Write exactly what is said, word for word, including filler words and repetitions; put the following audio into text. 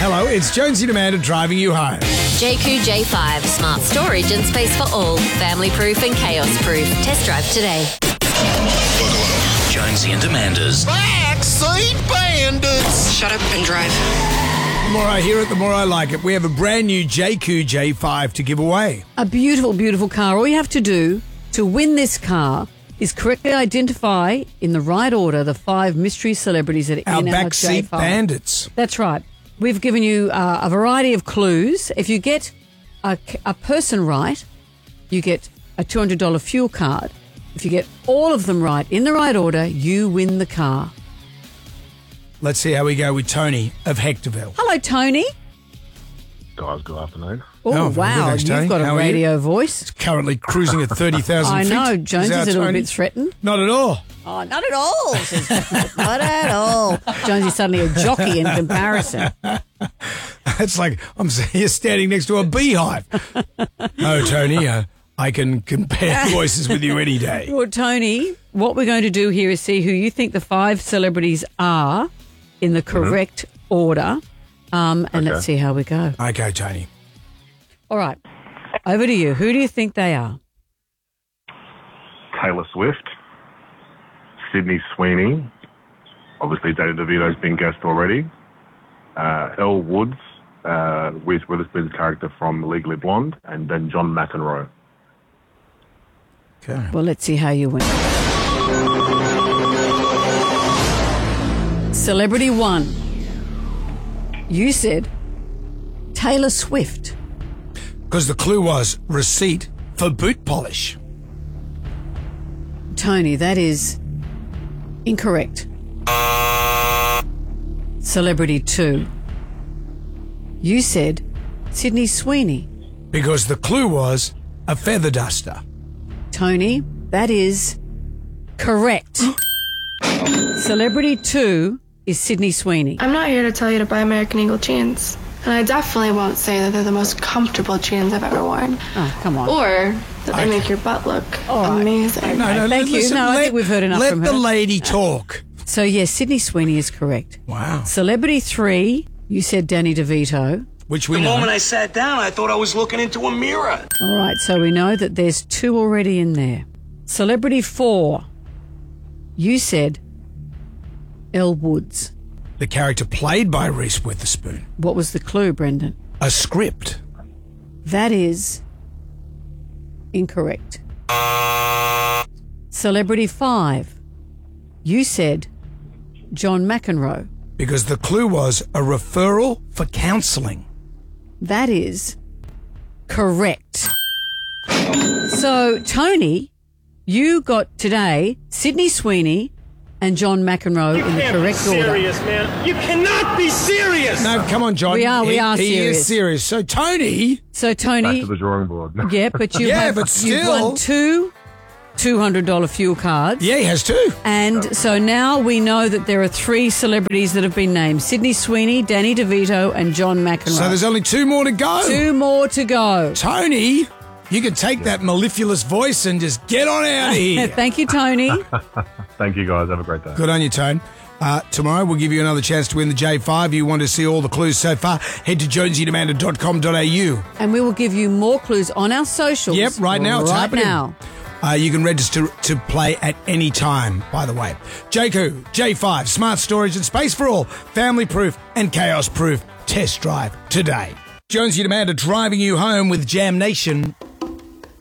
Hello, it's Jonesy and Amanda driving you home. J Q J five, smart storage and space for all. Family proof and chaos proof. Test drive today. Jonesy and Amanda's Backseat Bandits. Shut up and drive. The more I hear it, the more I like it. We have a brand new J Q J five to give away. A beautiful, beautiful car. All you have to do to win this car is correctly identify in the right order the five mystery celebrities that are Our in our J backseat five. bandits. That's right. We've given you uh, a variety of clues. If you get a, a person right, you get a two hundred dollars fuel card. If you get all of them right in the right order, you win the car. Let's see how we go with Tony of Hectorville. Hello, Tony. Guys, good afternoon. Oh, Oh, very good, wow. thanks, Tony. You've got How a are you? radio voice. Currently cruising at thirty thousand I feet. know. Jones Is is our a little Tony? bit threatened. Not at all. Oh, not at all. says- not at all. Jones is suddenly a jockey in comparison. It's like I'm here standing next to a beehive. No, Tony, uh, I can compare voices with you any day. Well, Tony, what we're going to do here is see who you think the five celebrities are in the correct order, um, and Okay. let's see how we go. Okay, Tony. All right, over to you. Who do you think they are? Taylor Swift, Sydney Sweeney, obviously Danny DeVito's been guest already, uh, Elle Woods, uh, Reese Witherspoon's character from Legally Blonde, and then John McEnroe. Okay. Well, let's see how you win. Celebrity one. You said Taylor Swift. Because the clue was receipt for boot polish. Tony, that is incorrect. Celebrity two. You said Sydney Sweeney. Because the clue was a feather duster. Tony, that is correct. Celebrity two is Sydney Sweeney. I'm not here to tell you to buy American Eagle jeans. And I definitely won't say that they're the most comfortable jeans I've ever worn. Oh, come on. Or that they Okay. make your butt look All right. amazing. No, no, Thank you. listen, No, I let, think we've heard enough let from the her. lady talk. So, yes, Sydney Sweeney is correct. Wow. Celebrity three, you said Danny DeVito. Which we The know. moment I sat down, I thought I was looking into a mirror. All right, so we know that there's two already in there. Celebrity four, you said Elle Woods. The character played by Reese Witherspoon. What was the clue, Brendan? A script. That is incorrect. Celebrity five, you said John McEnroe. Because the clue was a referral for counselling. That is correct. So, Tony, you got today Sydney Sweeney and John McEnroe in the correct serious, order. man. You cannot be serious. No, come on, John. We are- we he, are he serious. is serious. So, Tony, So, Back Tony, to the drawing board. yeah, but you Yeah, have but you've still- won two two hundred dollars fuel cards. yeah, he has two. And so now we know that there are three celebrities that have been named: Sydney Sweeney, Danny DeVito, and John McEnroe. So there's only two more to go. two more to go. Tony, you can take that mellifluous voice and just get on out of here. Thank you, Tony. Thank you, guys. Have a great day. Good on you, Tone. Uh, tomorrow we'll give you another chance to win the J five. You want to see all the clues so far, head to jonesy demanda dot com dot a u. And we will give you more clues on our socials. Yep, right now it's right happening. now. Uh, you can register to play at any time, by the way. J Q, J five, smart storage and space for all, family proof and chaos proof. Test drive today. Jonesy and Amanda driving you home with Jam Nation.